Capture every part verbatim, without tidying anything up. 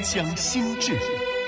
疆新志。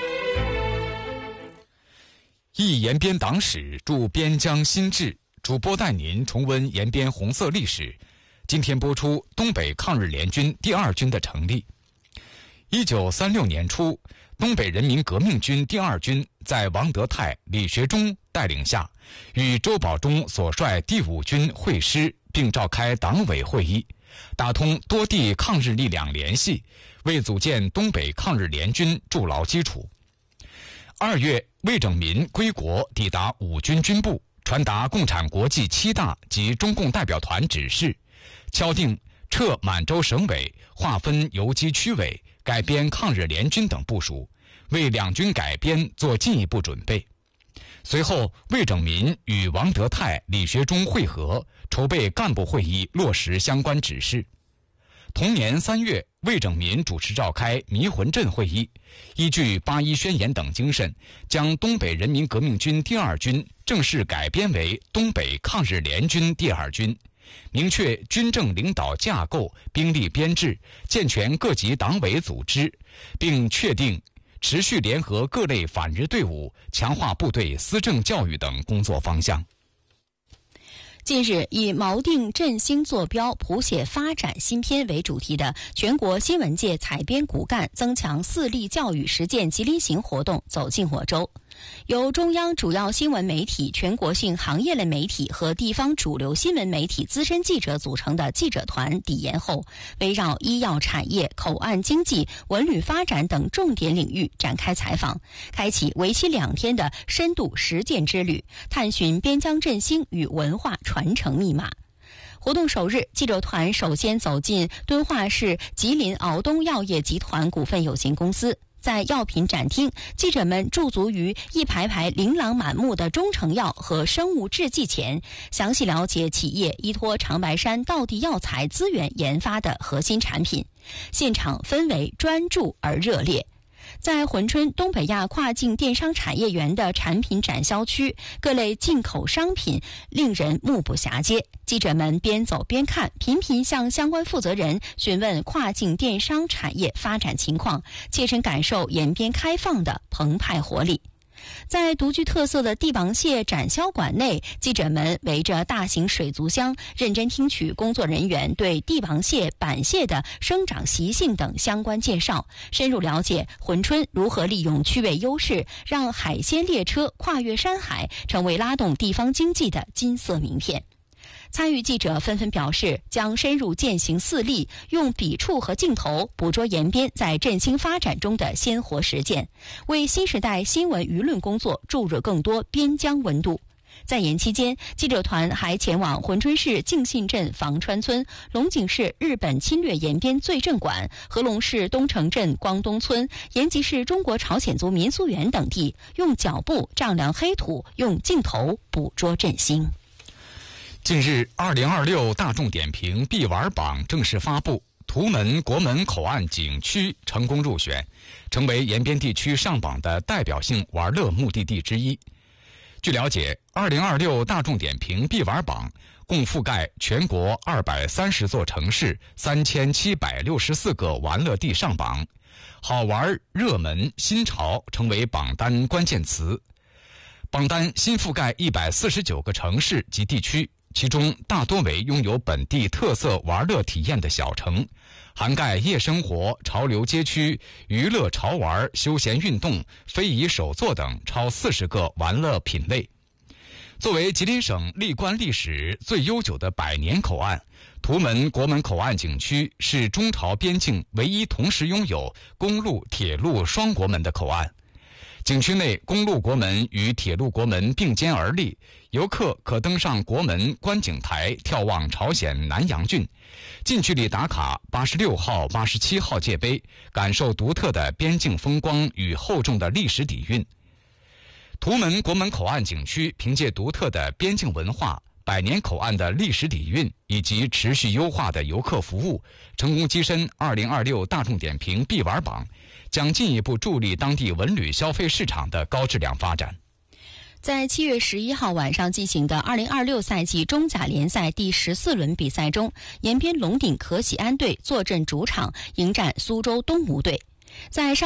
忆延边党史，著边疆新志。主播带您重温延边红色历史。今天播出东北抗日联军第二军的成立。一九三六年初，东北人民革命军第二军在王德泰、李学忠带领下，与周保中所率第五军会师，并召开党委会议，打通多地抗日力量联系，为组建东北抗日联军筑牢基础。二月，魏拯民归国，抵达五军军部，传达共产国际七大及中共代表团指示，敲定撤满洲省委，划分游击区委，改编抗日联军等部署，为两军改编做进一步准备。随后，魏拯民与王德泰、李学忠会合，筹备干部会议，落实相关指示。同年三月，魏拯民主持召开迷魂阵会议，依据八一宣言等精神，将东北人民革命军第二军正式改编为东北抗日联军第二军，明确军政领导架构、兵力编制，健全各级党委组织，并确定持续联合各类反日队伍，强化部队思政教育等工作方向。 近日，以锚定振兴坐标、谱写发展新篇为主题的全国新闻界采编骨干增强四力教育实践吉林行活动走进我州。由中央主要新闻媒体、全国性行业类媒体和地方主流新闻媒体资深记者组成的记者团抵延后，围绕医药产业、口岸经济、文旅发展等重点领域展开采访，开启为期两天的深度实践之旅，探寻边疆振兴与文化传承密码。活动首日，记者团首先走进敦化市吉林敖东药业集团股份有限公司。在药品展厅，记者们驻足于一排排琳琅满目的中成药和生物制剂前，详细了解企业依托长白山道地药材资源研发的核心产品。现场氛围专注而热烈。在珲春东北亚跨境电商产业园的产品展销区，各类进口商品令人目不暇接。记者们边走边看，频频向相关负责人询问跨境电商产业发展情况，切身感受延边开放的澎湃活力。在独具特色的帝王蟹展销馆内，记者们围着大型水族箱，认真听取工作人员对帝王蟹、板蟹的生长习性等相关介绍，深入了解珲春如何利用区位优势，让海鲜列车跨越山海，成为拉动地方经济的金色名片。参与记者纷纷表示，将深入践行四力，用笔触和镜头捕捉延边在振兴发展中的鲜活实践，为新时代新闻舆论工作注入更多边疆温度。在研期间，记者团还前往珲春市敬信镇房川村、龙井市日本侵略延边罪证馆、合龙市东城镇光东村、延吉市中国朝鲜族民宿园等地，用脚步丈量黑土，用镜头捕捉振兴。 近日，二零二六大众点评必玩榜正式发布，图门国门口岸景区成功入选，成为延边地区上榜的代表性玩乐目的地之一。据了解，二零二六大众点评必玩榜共覆盖全国二百三十座城市，三千七百六十四个玩乐地上榜，好玩、热门、新潮成为榜单关键词。榜单新覆盖一百四十九个城市及地区，其中大多为拥有本地特色玩乐体验的小城，涵盖夜生活、潮流街区、娱乐潮玩、休闲运动、非遗手作等超四十个玩乐品类。作为吉林省历关历史最悠久的百年口岸，图门国门口岸景区是中朝边境唯一同时拥有公路、铁路双国门的口岸。景区内公路国门与铁路国门并肩而立，游客可登上国门观景台眺望朝鲜南阳郡，近距离打卡八十六号、八十七号界碑，感受独特的边境风光与厚重的历史底蕴。图门国门口岸景区凭借独特的边境文化、百年口岸的历史底蕴以及持续优化的游客服务，成功跻身二零二六大众点评必玩榜，将进一步助力当地文旅消费市场的高质量发展。 在七月十一号晚上进行的二零二六赛季中甲联赛第十四轮比赛中，延边龙鼎可喜安队坐镇主场迎战苏州东吴队。在上